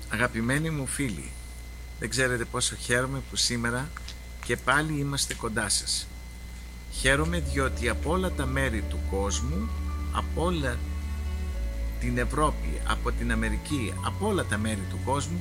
Αγαπημένοι μου φίλοι, δεν ξέρετε πόσο χαίρομαι που σήμερα και πάλι είμαστε κοντά σας. Χαίρομαι διότι από όλα τα μέρη του κόσμου, από όλα την Ευρώπη, από την Αμερική, από όλα τα μέρη του κόσμου,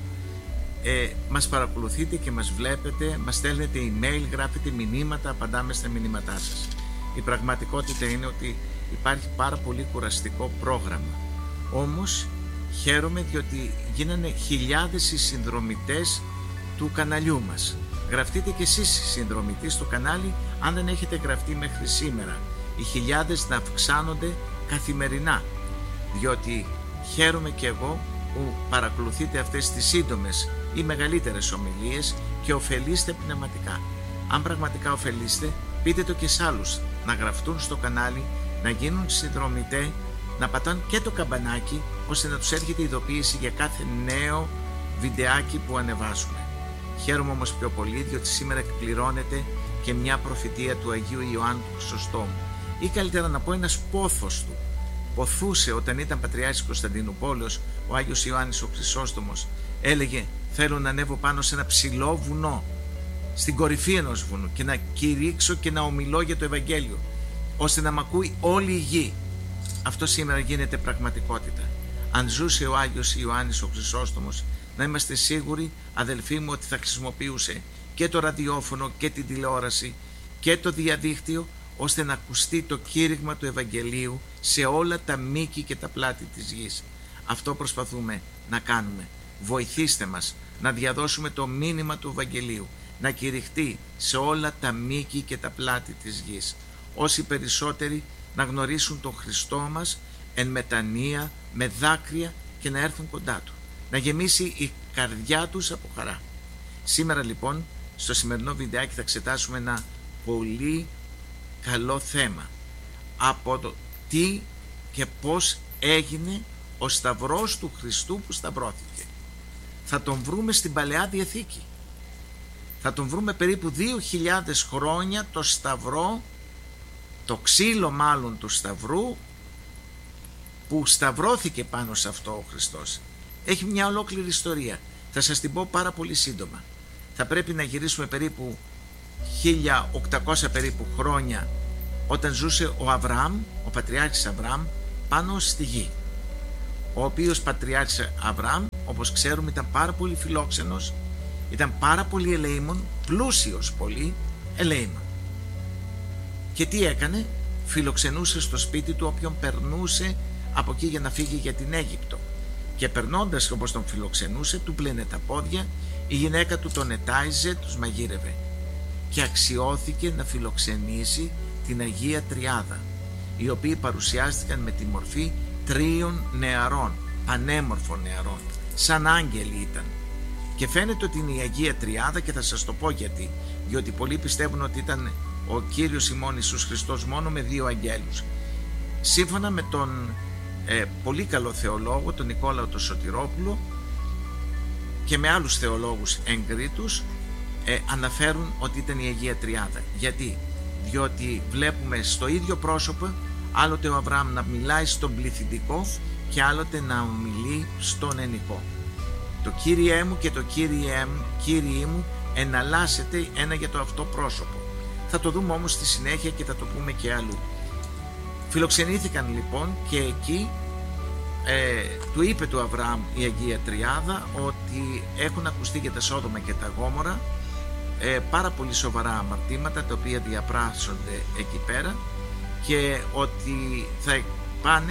μας παρακολουθείτε και μας βλέπετε, μας στέλνετε email, γράφετε μηνύματα, απαντάμε στα μηνύματά σας. Η πραγματικότητα είναι ότι υπάρχει πάρα πολύ κουραστικό πρόγραμμα. Όμως χαίρομαι διότι γίνανε χιλιάδες οι συνδρομητές του καναλιού μας. Γραφτείτε και εσείς συνδρομητοί στο κανάλι αν δεν έχετε γραφτεί μέχρι σήμερα. Οι χιλιάδες να αυξάνονται καθημερινά, διότι χαίρομαι και εγώ που παρακολουθείτε αυτές τις σύντομες ή μεγαλύτερες ομιλίες και ωφελείστε πνευματικά. Αν πραγματικά ωφελείστε, πείτε το και σε άλλους να γραφτούν στο κανάλι, να γίνουν συνδρομητές, να πατάνε και το καμπανάκι ώστε να τους έρχεται ειδοποίηση για κάθε νέο βιντεάκι που ανεβάζουμε. Χαίρομαι όμως πιο πολύ διότι σήμερα εκπληρώνεται και μια προφητεία του Αγίου Ιωάννου του Χρυσοστόμου, ή καλύτερα να πω ένας πόθος του. Ποθούσε όταν ήταν Πατριάρχης Κωνσταντινούπολεως ο Άγιος Ιωάννης ο Χρυσόστομος, έλεγε θέλω να ανέβω πάνω σε ένα ψηλό βουνό, στην κορυφή ενός βουνού και να κηρύξω και να ομιλώ για το Ευαγγέλιο ώστε να μ' ακούει όλη η γη. Αυτό σήμερα γίνεται πραγματικότητα. Αν ζούσε ο Άγιος Ιωάννης ο Χρυσόστομος, να είμαστε σίγουροι, αδελφοί μου, ότι θα χρησιμοποιούσε και το ραδιόφωνο και την τηλεόραση και το διαδίκτυο ώστε να ακουστεί το κήρυγμα του Ευαγγελίου σε όλα τα μήκη και τα πλάτη της γης. Αυτό προσπαθούμε να κάνουμε. Βοηθήστε μας να διαδώσουμε το μήνυμα του Ευαγγελίου, να κηρυχτεί σε όλα τα μήκη και τα πλάτη της γης. Όσοι περισσότεροι να γνωρίσουν τον Χριστό μας εν μετανία, με δάκρυα και να έρθουν κοντά Του. Να γεμίσει η καρδιά τους από χαρά. Σήμερα λοιπόν στο σημερινό βιντεάκι θα εξετάσουμε ένα πολύ καλό θέμα από το τι και πώς έγινε ο Σταυρός του Χριστού που σταυρώθηκε. Θα τον βρούμε στην Παλαιά Διαθήκη. Θα τον βρούμε περίπου 2.000 χρόνια το Σταυρό, το ξύλο μάλλον του Σταυρού που σταυρώθηκε πάνω σε αυτό ο Χριστός. Έχει μια ολόκληρη ιστορία. Θα σας την πω πάρα πολύ σύντομα. Θα πρέπει να γυρίσουμε περίπου 1800 περίπου χρόνια όταν ζούσε ο Αβραάμ, ο Πατριάρχης Αβραάμ, πάνω στη γη. Ο οποίος Πατριάρχης Αβραάμ, όπως ξέρουμε, ήταν πάρα πολύ φιλόξενος, ήταν πάρα πολύ ελεήμων, πλούσιος πολύ ελεήμων. Και τι έκανε? Φιλοξενούσε στο σπίτι του όποιον περνούσε από εκεί για να φύγει για την Αίγυπτο. Και περνώντας όπως τον φιλοξενούσε, του πλένε τα πόδια, η γυναίκα του τον ετάιζε, τους μαγείρευε. Και αξιώθηκε να φιλοξενήσει την Αγία Τριάδα, οι οποίοι παρουσιάστηκαν με τη μορφή τρίων νεαρών, πανέμορφων νεαρών, σαν άγγελοι ήταν. Και φαίνεται ότι είναι η Αγία Τριάδα και θα σας το πω γιατί. Διότι πολλοί πιστεύουν ότι ήταν ο Κύριος ημών Ιησούς Χριστός μόνο με δύο αγγέλους. Σύμφωνα με τον πολύ καλό θεολόγο, τον Νικόλαο τον Σωτηρόπουλο, και με άλλους θεολόγους εγκρίτους, αναφέρουν ότι ήταν η Αγία Τριάδα. Γιατί? Διότι βλέπουμε στο ίδιο πρόσωπο άλλοτε ο Αβραάμ να μιλάει στον πληθυντικό και άλλοτε να ομιλεί στον ενικό. Το Κύριέ μου και το Κύριέ μου εναλλάσσεται ένα για το αυτό πρόσωπο. Θα το δούμε όμως στη συνέχεια και θα το πούμε και αλλού. Φιλοξενήθηκαν λοιπόν και εκεί του είπε του Αβραάμ η Αγία Τριάδα ότι έχουν ακουστεί για τα Σόδομα και τα Γόμορα πάρα πολύ σοβαρά αμαρτήματα τα οποία διαπράσσονται εκεί πέρα και ότι θα πάνε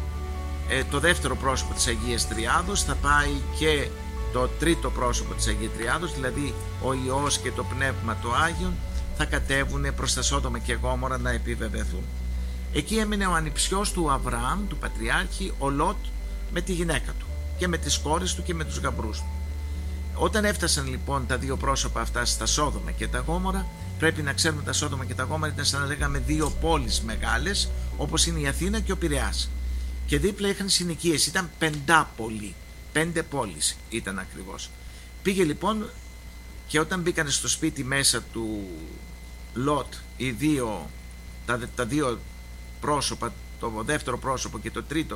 το δεύτερο πρόσωπο της Αγίας Τριάδος, θα πάει και το τρίτο πρόσωπο της Αγίας Τριάδος, δηλαδή ο Υιός και το Πνεύμα το Άγιον θα κατέβουν προς τα Σόδομα και Γόμορα να επιβεβαιωθούν. Εκεί έμεινε ο ανιψιός του Αβραάμ, του Πατριάρχη, ο Λότ, με τη γυναίκα του και με τις κόρες του και με τους γαμπρούς του. Όταν έφτασαν λοιπόν τα δύο πρόσωπα αυτά στα Σόδομα και τα Γόμορα, πρέπει να ξέρουμε τα Σόδομα και τα Γόμορα ήταν σαν να λέγαμε δύο πόλεις μεγάλες, όπως είναι η Αθήνα και ο Πειραιάς. Και δίπλα είχαν συνοικίες, ήταν πεντάπολη, 5 πόλεις ήταν ακριβώς. Πήγε λοιπόν και όταν μπήκαν στο σπίτι μέσα του Λότ τα δύο πρόσωπα, το δεύτερο πρόσωπο και το τρίτο,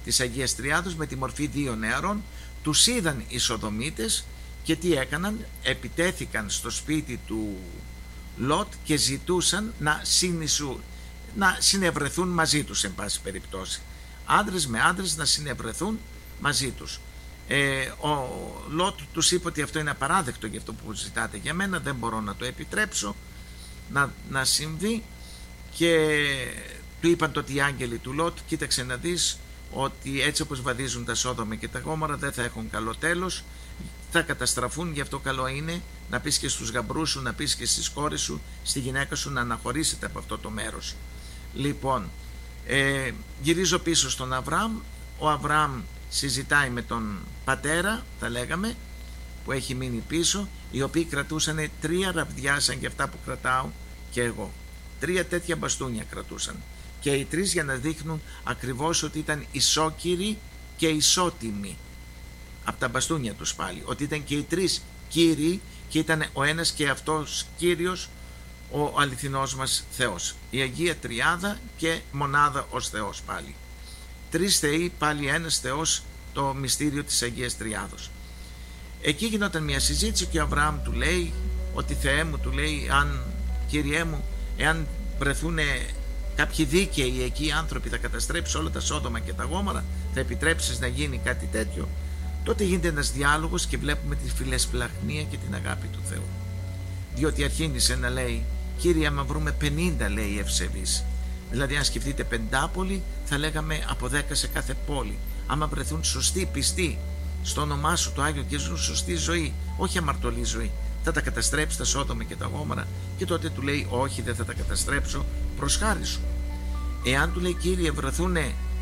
της Αγίας Τριάδος με τη μορφή 2 νεαρών. Τους είδαν οι Σοδομίτες και τι έκαναν? Επιτέθηκαν στο σπίτι του Λότ και ζητούσαν να συνευρεθούν μαζί τους, εν πάση περιπτώσει. Άντρες με άντρες να συνευρεθούν μαζί τους. Ο Λότ τους είπε ότι αυτό είναι απαράδεκτο, για αυτό που ζητάτε για μένα δεν μπορώ να το επιτρέψω να συμβεί. Και του είπαν τότε οι άγγελοι του Λότ: κοίταξε να δεις ότι έτσι όπως βαδίζουν τα Σόδομα και τα Γόμορα δεν θα έχουν καλό τέλος, θα καταστραφούν. Γι' αυτό καλό είναι να πεις και στους γαμπρούς σου, να πεις και στις κόρες σου, στη γυναίκα σου, να αναχωρήσετε από αυτό το μέρος. Λοιπόν, γυρίζω πίσω στον Αβραάμ. Ο Αβραάμ συζητάει με τον πατέρα, θα λέγαμε, που έχει μείνει πίσω, οι οποίοι κρατούσαν 3 ραβδιά σαν και αυτά που κρατάω και εγώ. 3 τέτοια μπαστούνια κρατούσαν. Και οι 3 για να δείχνουν ακριβώς ότι ήταν ισόκυροι και ισότιμοι. Από τα μπαστούνια τους πάλι. Ότι ήταν και οι 3 κύριοι και ήταν ο ένας και αυτός Κύριος, ο αληθινός μας Θεός. Η Αγία Τριάδα και μονάδα ως Θεός πάλι. 3 θεοί, πάλι ένας Θεός, το μυστήριο της Αγίας Τριάδος. Εκεί γινόταν μια συζήτηση και ο Αβραάμ του λέει ότι Θεέ μου, του λέει, Κύριέ μου, εάν βρεθούν κάποιοι δίκαιοι εκεί άνθρωποι, θα καταστρέψεις όλα τα Σόδομα και τα Γόμορα, θα επιτρέψεις να γίνει κάτι τέτοιο? Τότε γίνεται ένας διάλογος και βλέπουμε τη φιλεσπλαχνία και την αγάπη του Θεού. Διότι αρχίνησε να λέει: Κύριε, άμα βρούμε 50, λέει, ευσεβείς, δηλαδή αν σκεφτείτε πεντάπολη, θα λέγαμε από 10 σε κάθε πόλη, άμα βρεθούν σωστοί, πιστοί στο όνομά σου το Άγιο και ζουν σωστή ζωή, όχι αμαρτωλή ζωή, θα τα καταστρέψει τα Σόδομα και τα Γόμορα? Και τότε του λέει: όχι, δεν θα τα καταστρέψω, προς χάρη σου. Εάν του λέει: Κύριε, βρεθούν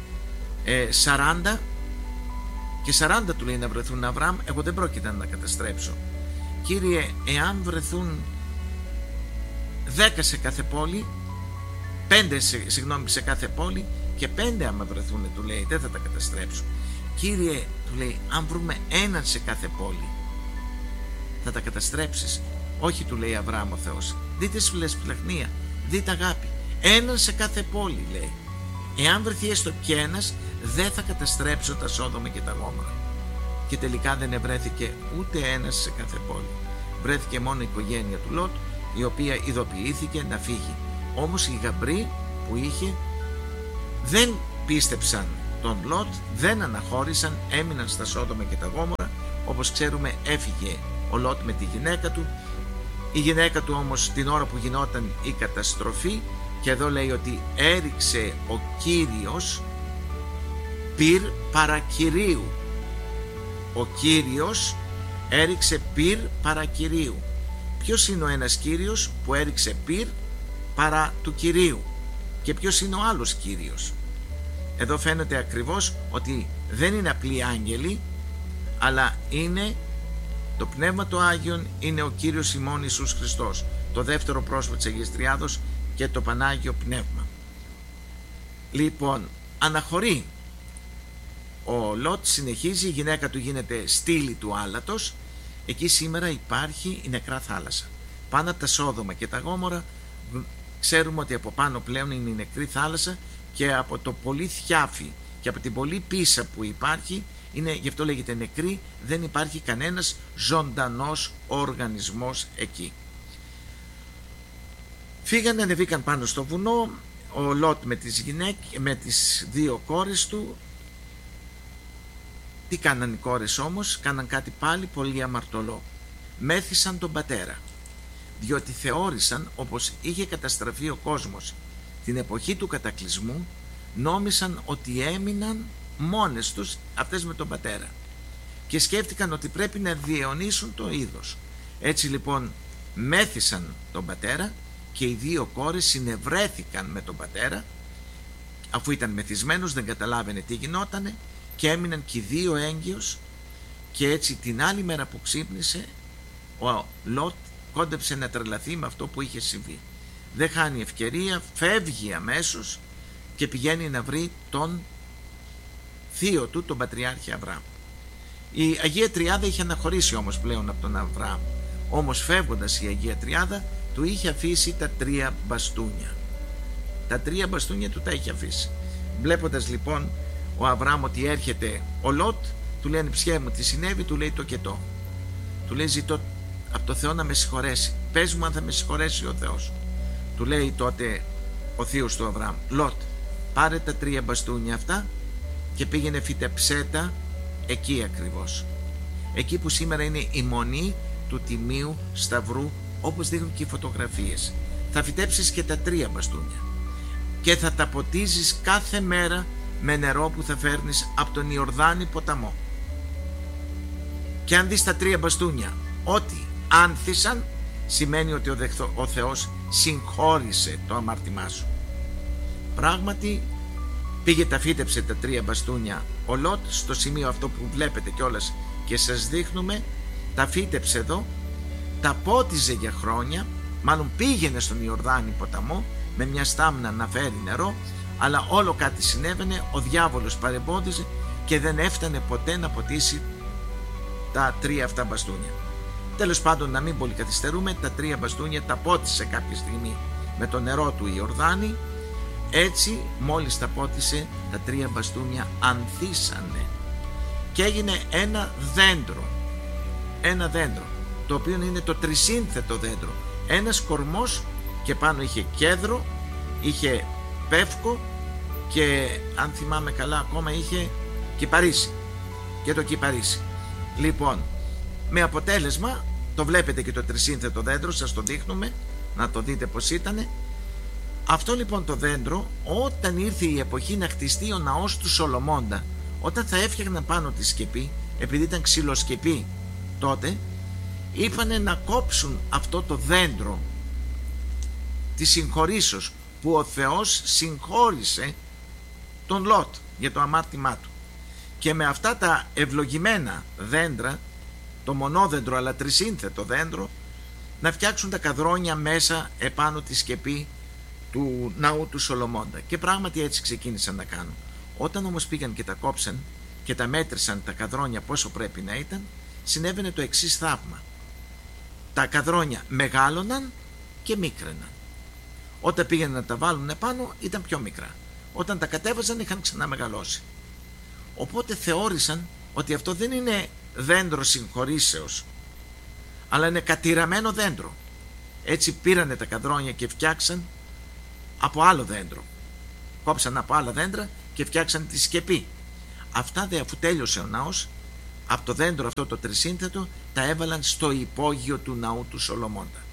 40 και 40 του λέει να βρεθούν, Αβραάμ, εγώ δεν πρόκειται να τα καταστρέψω. Κύριε, εάν βρεθούν 10 σε κάθε πόλη, 5 σε κάθε πόλη, και 5 άμα βρεθούν, του λέει, δεν θα τα καταστρέψω. Κύριε, του λέει, αν βρούμε 1 σε κάθε πόλη, θα τα καταστρέψεις? Όχι, του λέει Αβραάμ ο Θεός. Δείτε φιλεσπλαχνία, δείτε αγάπη. 1 σε κάθε πόλη, λέει. Εάν βρεθεί έστω και 1, δεν θα καταστρέψω τα Σόδομα και τα Γόμορα. Και τελικά δεν ευρέθηκε ούτε 1 σε κάθε πόλη. Βρέθηκε μόνο η οικογένεια του Λότ, η οποία ειδοποιήθηκε να φύγει. Όμως οι γαμπροί που είχε δεν πίστεψαν τον Λότ, δεν αναχώρησαν, έμειναν στα Σόδομα και τα Γόμορα. Όπως ξέρουμε, έφυγε ο Λότ με τη γυναίκα του. Η γυναίκα του όμως την ώρα που γινόταν η καταστροφή, και εδώ λέει ότι έριξε ο Κύριος πυρ παρακυρίου. Ο Κύριος έριξε πυρ παρακυρίου. Ποιος είναι ο ένας Κύριος που έριξε πυρ παρά του Κυρίου? Και ποιος είναι ο άλλος Κύριος? Εδώ φαίνεται ακριβώς ότι δεν είναι απλοί άγγελοι, αλλά είναι το Πνεύμα το Άγιον, είναι ο Κύριος ημών Ιησούς Χριστός, το δεύτερο πρόσωπο της Αγίας Τριάδος και το Πανάγιο Πνεύμα. Λοιπόν, αναχωρεί ο Λότ, συνεχίζει, η γυναίκα του γίνεται στήλη του άλατος. Εκεί σήμερα υπάρχει η νεκρά θάλασσα. Πάνω από τα Σόδομα και τα Γόμορα ξέρουμε ότι από πάνω πλέον είναι η νεκρή θάλασσα, και από το πολύ θιάφι και από την πολύ πίσα που υπάρχει, είναι, γι' αυτό λέγεται νεκρή, δεν υπάρχει κανένας ζωντανός οργανισμός εκεί. Φύγανε, ανεβήκαν πάνω στο βουνό, ο Λότ με τις 2 κόρες του. Τι κάναν οι κόρες όμως? Κάναν κάτι πάλι πολύ αμαρτωλό. Μέθησαν τον πατέρα, διότι θεώρησαν, όπως είχε καταστραφεί ο κόσμος την εποχή του κατακλυσμού, νόμισαν ότι έμειναν μόνες τους αυτές με τον πατέρα και σκέφτηκαν ότι πρέπει να διαιωνίσουν το είδος. Έτσι λοιπόν μέθησαν τον πατέρα και οι 2 κόρες συνευρέθηκαν με τον πατέρα, αφού ήταν μεθυσμένος, δεν καταλάβαινε τι γινότανε, και έμειναν και οι 2 έγκυος. Και έτσι την άλλη μέρα που ξύπνησε, ο Λότ κόντεψε να τρελαθεί με αυτό που είχε συμβεί. Δεν χάνει ευκαιρία, φεύγει αμέσως και πηγαίνει να βρει τον θείο του, τον Πατριάρχη Αβραάμ. Η Αγία Τριάδα είχε αναχωρήσει όμως πλέον από τον Αβραάμ. Όμως φεύγοντας η Αγία Τριάδα του είχε αφήσει τα 3 μπαστούνια. Τα 3 μπαστούνια του τα είχε αφήσει. Βλέποντας λοιπόν ο Αβραάμ ότι έρχεται ο Λότ, του λέει ανιψιέ μου τι συνέβη, του λέει το και το. Του λέει ζητώ από το Θεό να με συγχωρέσει, πες μου αν θα με συγχωρέσει ο Θεός. Του λέει τότε ο θείος του Αβραάμ, Λότ, πάρε τα 3 μπαστούνια αυτά και πήγαινε φύτεψέ τα εκεί ακριβώς. Εκεί που σήμερα είναι η μονή του Τιμίου Σταυρού, όπως δείχνουν και οι φωτογραφίες. Θα φυτέψεις και τα 3 μπαστούνια και θα τα ποτίζεις κάθε μέρα με νερό που θα φέρνεις από τον Ιορδάνη ποταμό. Και αν δεις τα 3 μπαστούνια ότι άνθησαν, σημαίνει ότι ο Θεός συγχώρησε το αμάρτημά σου. Πράγματι πήγε, τα φύτεψε τα 3 μπαστούνια ο Λότ στο σημείο αυτό που βλέπετε κιόλας και σας δείχνουμε. Τα φύτεψε εδώ, τα πότιζε για χρόνια, μάλλον πήγαινε στον Ιορδάνη ποταμό με μια στάμνα να φέρει νερό, αλλά όλο κάτι συνέβαινε, ο διάβολος παρεμπόδιζε και δεν έφτανε ποτέ να ποτίσει τα 3 αυτά μπαστούνια. Τέλος πάντων, να μην πολύ καθυστερούμε, τα 3 μπαστούνια τα πότισε κάποια στιγμή με το νερό του Ιορδάνη. Έτσι μόλις τα πότισε, τα 3 μπαστούνια ανθίσανε και έγινε ένα δέντρο, το οποίο είναι το τρισύνθετο δέντρο. Ένας κορμός και πάνω είχε κέδρο, είχε πεύκο και αν θυμάμαι καλά ακόμα είχε κυπαρίσι και το κυπαρίσι. Λοιπόν, με αποτέλεσμα, το βλέπετε και το τρισύνθετο δέντρο, σας το δείχνουμε να το δείτε πως ήτανε. Αυτό λοιπόν το δέντρο, όταν ήρθε η εποχή να χτιστεί ο ναός του Σολομώντα, όταν θα έφτιαχναν πάνω τη σκεπή, επειδή ήταν ξυλοσκεπή τότε, είπανε να κόψουν αυτό το δέντρο της συγχωρήσεως που ο Θεός συγχώρησε τον Λότ για το αμάρτημά του, και με αυτά τα ευλογημένα δέντρα, το μονόδεντρο αλλά τρισύνθετο δέντρο, να φτιάξουν τα καδρόνια μέσα επάνω τη σκεπή του ναού του Σολομώντα. Και πράγματι έτσι ξεκίνησαν να κάνουν. Όταν όμως πήγαν και τα κόψαν και τα μέτρησαν τα καδρόνια πόσο πρέπει να ήταν, συνέβαινε το εξής θαύμα. Τα καδρόνια μεγάλωναν και μίκραιναν. Όταν πήγαιναν να τα βάλουν επάνω ήταν πιο μικρά. Όταν τα κατέβαζαν είχαν ξαναμεγαλώσει. Οπότε θεώρησαν ότι αυτό δεν είναι δέντρο συγχωρήσεως, αλλά είναι κατηραμένο δέντρο. Έτσι πήρανε τα καδρόνια και φτιάξαν από άλλο δέντρο. Κόψαν από άλλα δέντρα και φτιάξαν τη σκεπή. Αυτά αφού τέλειωσε ο ναός, από το δέντρο αυτό το τρισύνθετο τα έβαλαν στο υπόγειο του ναού του Σολομώντα.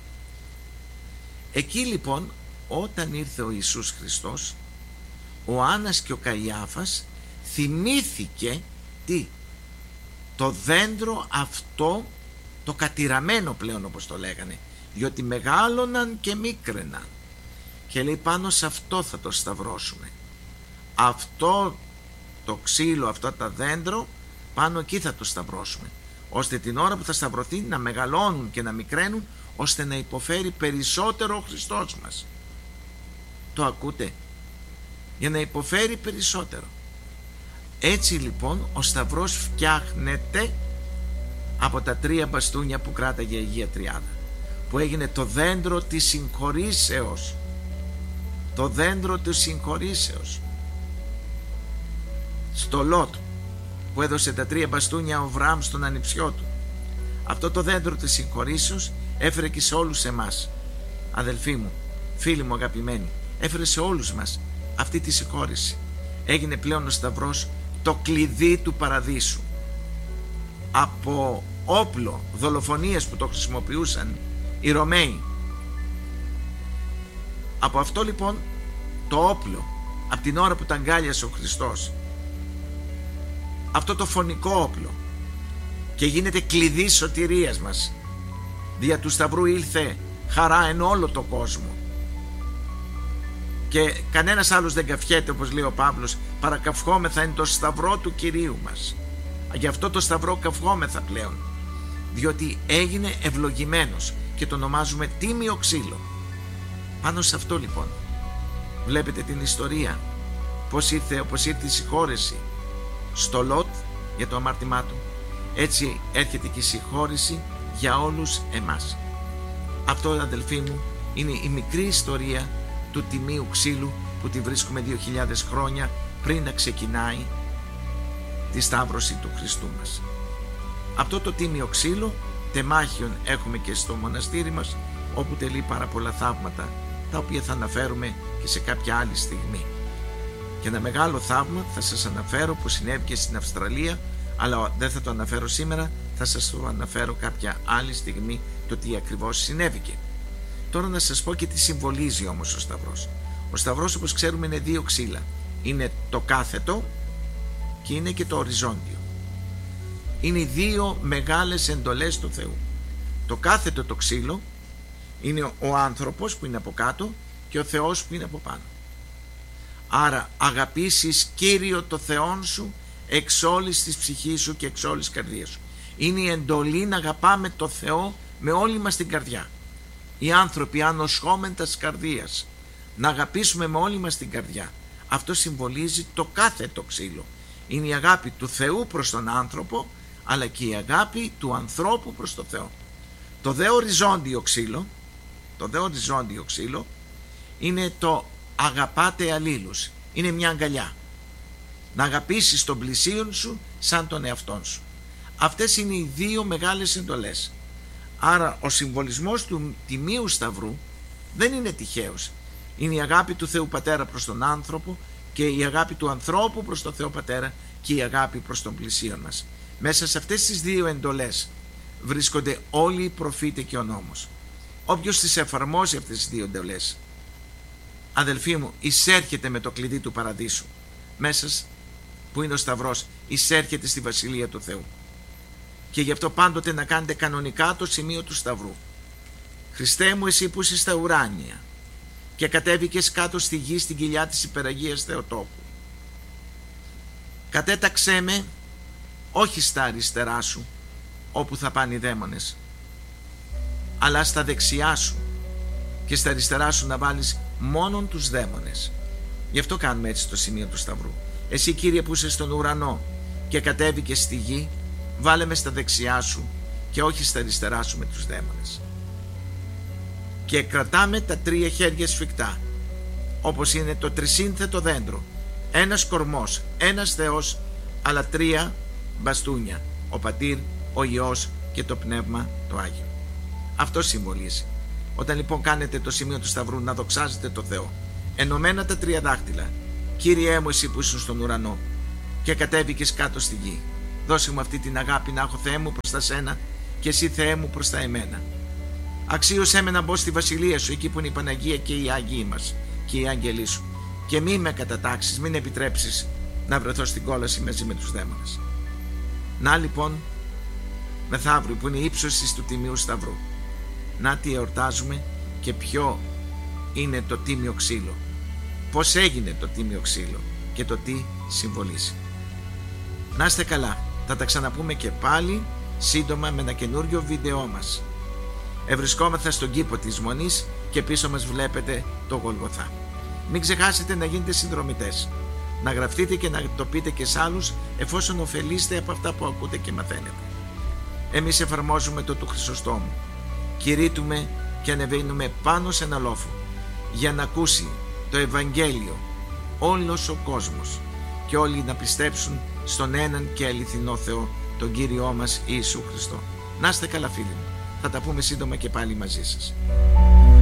Εκεί λοιπόν, όταν ήρθε ο Ιησούς Χριστός, ο Άννας και ο Καϊάφας θυμήθηκε το δέντρο αυτό, το κατηραμένο πλέον όπως το λέγανε, διότι μεγάλωναν και μίκραιναν, και λέει πάνω σε αυτό θα το σταυρώσουμε. Αυτό το ξύλο, αυτό το δέντρο, πάνω εκεί θα το σταυρώσουμε, ώστε την ώρα που θα σταυρωθεί να μεγαλώνουν και να μικραίνουν, ώστε να υποφέρει περισσότερο ο Χριστός μας. Το ακούτε? Για να υποφέρει περισσότερο. Έτσι λοιπόν ο σταυρός φτιάχνεται από τα 3 μπαστούνια που κράταγε η Αγία Τριάδα, που έγινε το δέντρο της συγχωρήσεως. Το δέντρο της συγχωρήσεως. Στο Λότ που έδωσε τα 3 μπαστούνια ο Αβραάμ στον ανιψιό του, αυτό το δέντρο της συγχωρήσεως έφερε και σε όλους εμάς. Αδελφοί μου, φίλοι μου αγαπημένοι, έφερε σε όλους μας αυτή τη συγχώρηση. Έγινε πλέον ο σταυρός το κλειδί του παραδείσου. Από όπλο δολοφονίες που το χρησιμοποιούσαν οι Ρωμαίοι, από αυτό λοιπόν το όπλο, από την ώρα που τα αγκάλιασε ο Χριστός, αυτό το φωνικό όπλο, και γίνεται κλειδί σωτηρίας μας. Δια του σταυρού ήλθε χαρά εν όλο το κόσμο, και κανένας άλλος δεν καυχέται, όπως λέει ο Παύλος, παρακαυχόμεθα εν το σταυρό του Κυρίου μας. Γι' αυτό το σταυρό καυχόμεθα πλέον, διότι έγινε ευλογημένος και το ονομάζουμε τίμιο ξύλο. Πάνω σε αυτό λοιπόν βλέπετε την ιστορία, πως ήρθε η συγχώρεση στο Λότ για το αμάρτημά του. Έτσι έρχεται και η συγχώρεση για όλους εμάς. Αυτό, αδελφοί μου, είναι η μικρή ιστορία του τιμίου ξύλου που τη βρίσκουμε 2.000 χρόνια πριν να ξεκινάει τη σταύρωση του Χριστού μας. Αυτό το τίμιο ξύλο τεμάχιον έχουμε και στο μοναστήρι μας, όπου τελεί πάρα πολλά θαύματα, τα οποία θα αναφέρουμε και σε κάποια άλλη στιγμή. Και ένα μεγάλο θαύμα θα σας αναφέρω που συνέβη και στην Αυστραλία, αλλά δεν θα το αναφέρω σήμερα, θα σας το αναφέρω κάποια άλλη στιγμή το τι ακριβώς συνέβηκε. Τώρα να σας πω και τι συμβολίζει όμως ο Σταυρός. Ο Σταυρός, όπως ξέρουμε, είναι δύο ξύλα. Είναι το κάθετο και είναι και το οριζόντιο. Είναι οι δύο μεγάλες εντολές του Θεού. Το κάθετο το ξύλο είναι ο άνθρωπος που είναι από κάτω και ο Θεός που είναι από πάνω. Άρα αγαπήσεις Κύριο το Θεόν σου εξ όλης της ψυχής σου και εξ όλης της καρδίας σου. Είναι η εντολή να αγαπάμε το Θεό με όλη μας την καρδιά. Οι άνθρωποι ανοσχόμεν τας καρδίας, να αγαπήσουμε με όλη μας την καρδιά. Αυτό συμβολίζει το κάθετο ξύλο. Είναι η αγάπη του Θεού προς τον άνθρωπο, αλλά και η αγάπη του ανθρώπου προς τον Θεό. Το δε οριζόντιο ξύλο είναι το αγαπάτε αλλήλους. Είναι μια αγκαλιά. Να αγαπήσεις τον πλησίον σου σαν τον εαυτόν σου. Αυτές είναι οι δύο μεγάλες εντολές. Άρα ο συμβολισμός του Τιμίου Σταυρού δεν είναι τυχαίος. Είναι η αγάπη του Θεού Πατέρα προς τον άνθρωπο και η αγάπη του ανθρώπου προς τον Θεό Πατέρα και η αγάπη προς τον πλησίον μας. Μέσα σε αυτές τις δύο εντολές βρίσκονται όλοι οι προφήτες και ο νόμος. Όποιος τις εφαρμόζει αυτές τις δύο εντολές, αδελφοί μου, εισέρχεται με το κλειδί του παραδείσου. Μέσα που είναι ο Σταυρός, εισέρχεται στη Βασιλεία του Θεού. Και γι' αυτό πάντοτε να κάνετε κανονικά το σημείο του Σταυρού. Χριστέ μου, εσύ που είσαι στα ουράνια και κατέβηκες κάτω στη γη στην κοιλιά της υπεραγίας Θεοτόκου, κατέταξέ με όχι στα αριστερά σου όπου θα πάνε οι δαίμονες, αλλά στα δεξιά σου, και στα αριστερά σου να βάλεις μόνον τους δαίμονες. Γι' αυτό κάνουμε έτσι το σημείο του Σταυρού. Εσύ, Κύριε, που είσαι στον ουρανό και κατέβηκες στη γη, βάλε με στα δεξιά σου και όχι στα αριστερά σου με τους δαίμονες. Και κρατάμε τα τρία χέρια σφιχτά, όπως είναι το τρισύνθετο δέντρο. Ένας κορμός, ένας Θεός, αλλά τρία μπαστούνια, ο Πατήρ, ο Υιός και το Πνεύμα το Άγιο. Αυτό συμβολίζει. Όταν λοιπόν κάνετε το σημείο του Σταυρού, να δοξάζετε το Θεό, ενωμένα τα τρία δάχτυλα. Κύριέ μου, εσύ που ήσουν στον ουρανό και κατέβηκες κάτω στη γη, δώσε μου αυτή την αγάπη να έχω, Θεέ μου, προς τα σένα και εσύ, Θεέ μου, προς τα εμένα. Αξίωσέ με να μπω στη βασιλεία σου, εκεί που είναι η Παναγία και οι Άγιοι μας και οι άγγελοι σου, και μη με κατατάξεις, μην επιτρέψεις να βρεθώ στην κόλαση μαζί με τους δαίμονες. Να λοιπόν, μεθαύριο που είναι η ύψωση του Τιμίου Σταυρού, να τι εορτάζουμε και ποιο είναι το τίμιο ξύλο, πώς έγινε το τίμιο ξύλο και το τι συμβολίζει. Να είστε καλά, θα τα ξαναπούμε και πάλι σύντομα με ένα καινούριο βίντεό μας. Ευρισκόμεθα στον κήπο της Μονής και πίσω μας βλέπετε το Γολγοθά. Μην ξεχάσετε να γίνετε συνδρομητές, να γραφτείτε και να το πείτε και σε άλλους, εφόσον ωφελείστε από αυτά που ακούτε και μαθαίνετε. Εμείς εφαρμόζουμε το του Χρυσοστόμου, κηρύττουμε και ανεβαίνουμε πάνω σε ένα λόφο για να ακούσει το Ευαγγέλιο όλος ο κόσμος και όλοι να πιστέψουν στον έναν και αληθινό Θεό, τον Κύριό μας Ιησού Χριστό. Να είστε καλά, φίλοι μου, θα τα πούμε σύντομα και πάλι μαζί σας.